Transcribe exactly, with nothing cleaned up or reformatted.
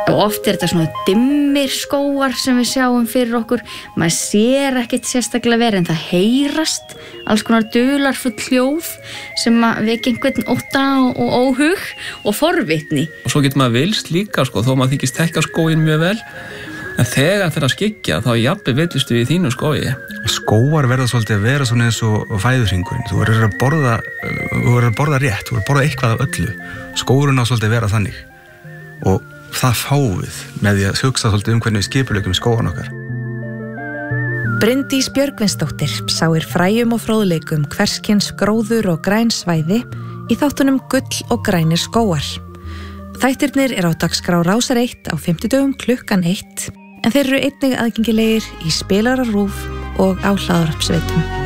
Og oft er þetta svona dimmir skógar sem við sjáum fyrir okkur. Maður sér ekkert sérstaklega verið en það heyrast alls konar dularfull hljóð sem að vekja einhvern ótta og, og óhug og forvitni. Og svo getur maður vilst líka, sko, þó maður þykist þekka skóginn mjög vel. En þegar fyrir að skyggja þá jafnvel villistu í þínu skógi. Skógar verða svolítið að vera svona eins og fæðuhringurinn. Þú verður að borða, þú verður að borða rétt, þú verður að borða eitthvað af öllu. Skógurinn á svolítið að vera þannig. Og það fáum við með því að hugsa svolítið um hvernig við skipuleggjum skógan okkar. Bryndís Björgvinsdóttir sáir fræjum og fróðleikum hverskyns gróður og græn svæði í þáttunum Gull og grænir skógar. Þættirnir er á dagskrá Rásar eitt á fimmtudögum klukkan eitt en þeir eru einnig aðgengilegir í spilara RÚV og á hlaðvarpsveitum.